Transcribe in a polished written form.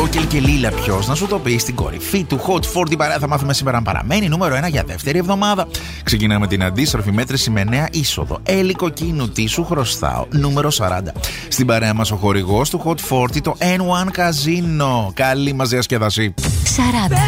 Τζόκελ και Λίλα, ποιος να σου το πει, στην κορυφή του Hot 40 παρέα θα μάθουμε σήμερα αν παραμένει νούμερο 1 για δεύτερη εβδομάδα. Ξεκινάμε την αντίστροφη μέτρηση με νέα είσοδο. Έλλη Κοκκίνου, τι σου χρωστάω, νούμερο 40. Στην παρέα μας ο χορηγός του Hot 40, το N1 Casino. Καλή μας διασκέδαση. 40.